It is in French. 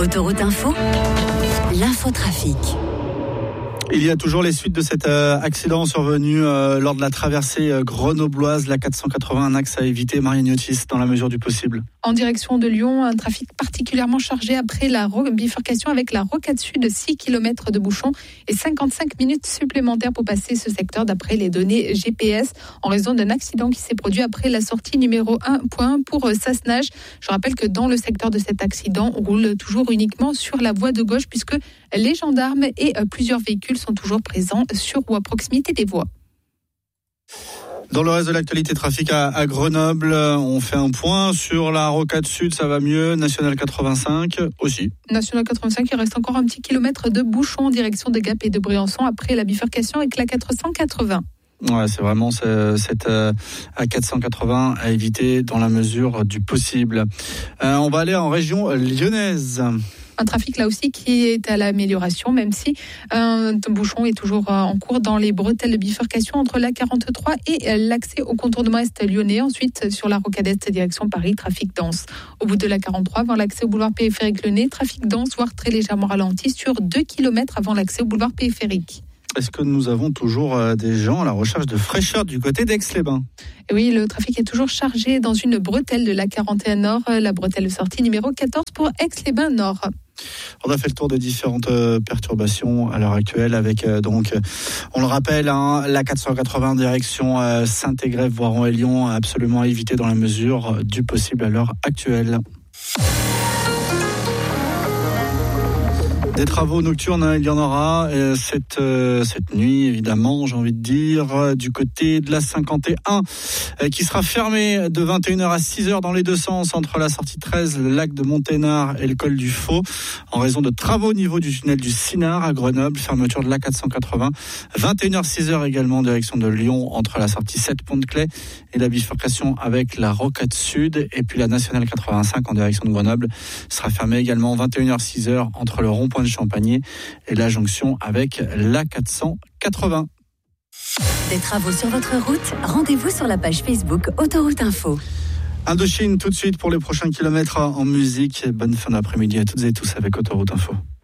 Autoroute Info, l'infotrafic. Il y a toujours les suites de cet accident survenu lors de la traversée grenobloise, la 480, un axe à éviter, Marianne Yotis, dans la mesure du possible. En direction de Lyon, un trafic particulièrement chargé après la bifurcation avec la rocade sud, 6 km de bouchons et 55 minutes supplémentaires pour passer ce secteur d'après les données GPS en raison d'un accident qui s'est produit après la sortie numéro 1.1 pour Sassenage. Je rappelle que dans le secteur de cet accident, on roule toujours uniquement sur la voie de gauche puisque les gendarmes et plusieurs véhicules sont toujours présents sur ou à proximité des voies. Dans le reste de l'actualité trafic à Grenoble, on fait un point sur la rocade sud, ça va mieux. National 85 aussi. National 85, il reste encore un petit kilomètre de bouchon en direction de Gap et de Briançon après la bifurcation avec la 480. Ouais, c'est vraiment cette A480 à éviter dans la mesure du possible. On va aller en région lyonnaise. Un trafic là aussi qui est à l'amélioration, même si un bouchon est toujours en cours dans les bretelles de bifurcation entre la 43 et l'accès au contournement est lyonnais. Ensuite, sur la rocade est direction Paris, trafic dense. Au bout de la 43, avant l'accès au boulevard périphérique lyonnais, trafic dense, voire très légèrement ralenti sur 2 km avant l'accès au boulevard périphérique. Est-ce que nous avons toujours des gens à la recherche de fraîcheur du côté d'Aix-les-Bains ? Et oui, le trafic est toujours chargé dans une bretelle de la 41 Nord, la bretelle de sortie numéro 14 pour Aix-les-Bains Nord. On a fait le tour de différentes perturbations à l'heure actuelle avec donc, on le rappelle, la 480 direction Saint-Égrève, Voiron et Lyon, absolument à éviter dans la mesure du possible à l'heure actuelle. Des travaux nocturnes, il y en aura cette nuit, évidemment, j'ai envie de dire, du côté de la 51, qui sera fermée de 21h à 6h dans les deux sens, entre la sortie 13, le lac de Monténard et le col du Faux, en raison de travaux au niveau du tunnel du Sinard à Grenoble, fermeture de la 480, 21h, 6h également, en direction de Lyon, entre la sortie 7, Pont de Claye, et la bifurcation avec la rocade sud, et puis la nationale 85 en direction de Grenoble, sera fermée également 21h, 6h, entre le rond-point de Champagné et la jonction avec la 480. Des travaux sur votre route, rendez-vous sur la page Facebook Autoroute Info. Indochine tout de suite pour les prochains kilomètres en musique. Bonne fin d'après-midi à toutes et tous avec Autoroute Info.